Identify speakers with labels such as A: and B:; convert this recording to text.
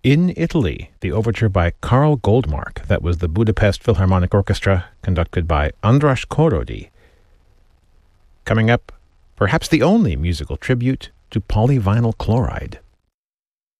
A: In Italy, the overture by Karl Goldmark, that was the Budapest Philharmonic Orchestra, conducted by Andras Korody. Coming up, perhaps the only musical tribute to polyvinyl chloride.